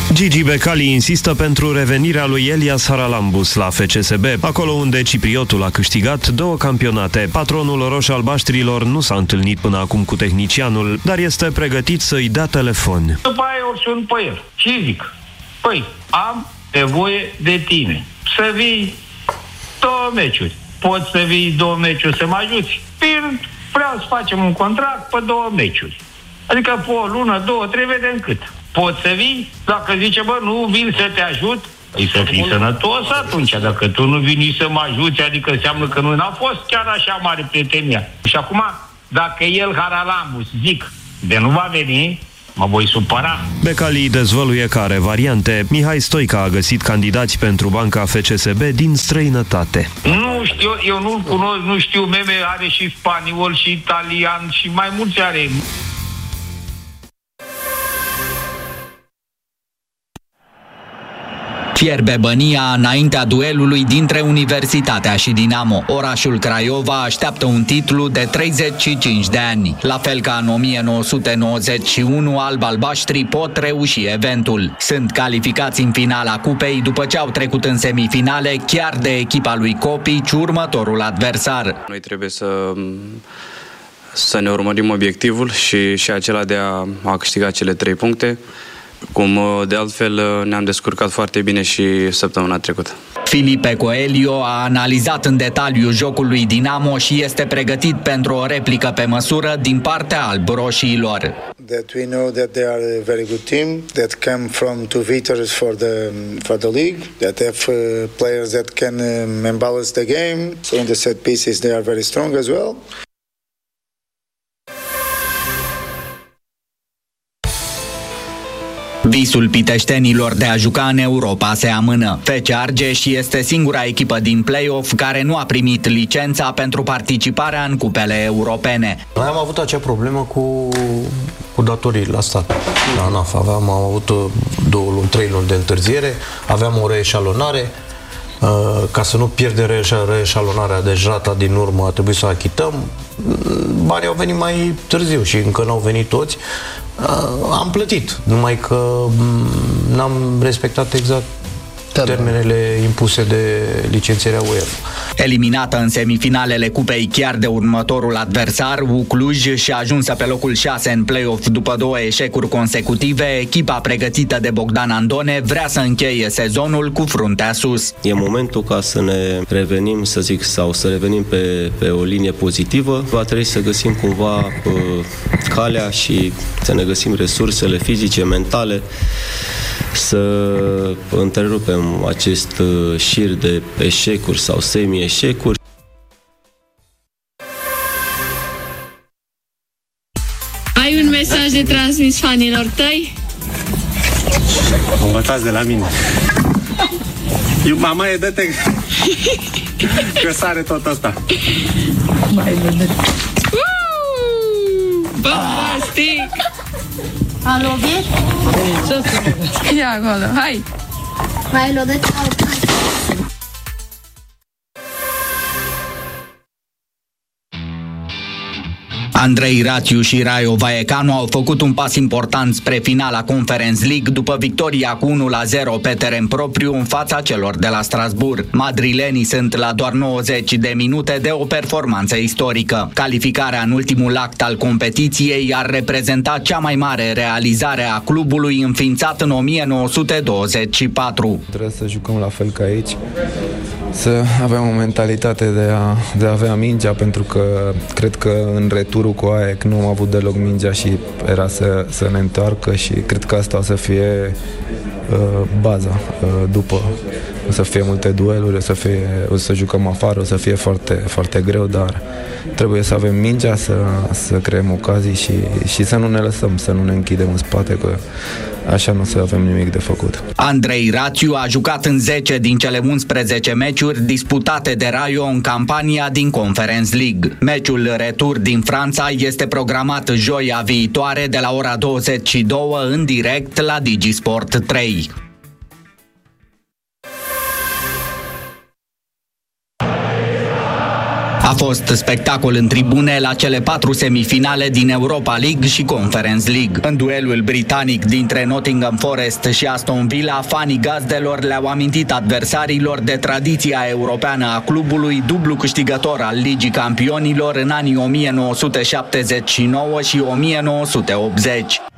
Gigi Becali insistă pentru revenirea lui Elias Haralambous la FCSB, acolo unde cipriotul a câștigat 2 campionate. Patronul roș-albaștrilor nu s-a întâlnit până acum cu tehnicianul, dar este pregătit să-i dea telefon. După aia o sun pe el și zic: păi, am nevoie de tine să vii 2 meciuri. Poți să vii 2 meciuri să mă ajuți? Vreau să facem un contract pe 2 meciuri. Adică pe o lună, 2, 3, vedem cât. Poți să vii? Dacă zice, bă, nu vin să te ajut, păi să fii sănătos atunci. Dacă tu nu vini să mă ajuți, adică înseamnă că nu a fost chiar așa mare prietenia. Și acum, dacă el, Haralambous, zic, de nu va veni, mă voi supăra. Becali dezvăluie că are variante. Mihai Stoica a găsit candidați pentru banca FCSB din străinătate. Nu știu, eu nu-l cunosc, nu știu, meme are și spaniol și italian și mai mulți are. Fierbe bănia înaintea duelului dintre Universitatea și Dinamo. Orașul Craiova așteaptă un titlu de 35 de ani. La fel ca în 1991, alb-albaștrii pot reuși eventul. Sunt calificați în finala cupei după ce au trecut în semifinale chiar de echipa lui Copici, următorul adversar. Noi trebuie să ne urmărim obiectivul și acela de a câștiga cele 3 puncte. Cum de altfel ne-am descurcat foarte bine și săptămâna trecută. Filipe Coelho a analizat în detaliu jocul lui Dinamo și este pregătit pentru o replică pe măsură din partea alb-roșiilor. That we know that they are a very good team that come from 2 victories for the league, that have players that can balance the game. So in the set pieces they are very strong as well. Visul piteștenilor de a juca în Europa se amână. FC Argeș este singura echipă din play-off care nu a primit licența pentru participarea în cupele europene. Noi am avut acea problemă cu datorii la stat. La ANAF am avut 2 luni, 3 luni de întârziere, aveam o reeșalonare. Ca să nu pierdem reeșalonarea, deci rata din urmă a trebuit să o achităm. Banii au venit mai târziu și încă n-au venit toți. Am plătit, numai că n-am respectat exact termenele impuse de licențierea UEFA. Eliminată în semifinalele cupei chiar de următorul adversar, Cluj și-a ajuns pe locul 6 în play-off după 2 eșecuri consecutive. Echipa pregătită de Bogdan Andone vrea să încheie sezonul cu fruntea sus. E momentul ca să ne revenim, să zic, sau să revenim pe o linie pozitivă. Va trebui să găsim cumva calea și să ne găsim resursele fizice, mentale, să întrerupem acest șir de eșecuri sau semi-eșecuri. Ai un mesaj de transmis fanilor tăi? Învățați de la mine. Mama, dă-te că sare tot ăsta. Mai vedem. Bombastic! A lovit? Ia acolo, hai! Mai lovit. Andrei Rațiu și Raio Vallecano au făcut un pas important spre finala Conference League după victoria cu 1-0 pe teren propriu în fața celor de la Strasbourg. Madrilenii sunt la doar 90 de minute de o performanță istorică. Calificarea în ultimul act al competiției ar reprezenta cea mai mare realizare a clubului înființat în 1924. Trebuie să jucăm la fel ca aici, să avem o mentalitate de a avea mingea, pentru că cred că în returul cu AEK nu am avut deloc mingea și era să ne întoarcă și cred că asta o să fie baza după. O să fie multe dueluri, o să jucăm afară, o să fie foarte, foarte greu, dar trebuie să avem mingea, să creăm ocazii și să nu ne lăsăm, să nu ne închidem în spate, că așa nu o să avem nimic de făcut. Andrei Rațiu a jucat în 10 din cele 11 meciuri disputate de Raio în campania din Conference League. Meciul retur din Franța este programat joia viitoare de la ora 22 în direct la Digisport 3. A fost spectacol în tribune la cele 4 semifinale din Europa League și Conference League. În duelul britanic dintre Nottingham Forest și Aston Villa, fanii gazdelor le-au amintit adversarilor de tradiția europeană a clubului, dublu câștigător al Ligii Campionilor în anii 1979 și 1980.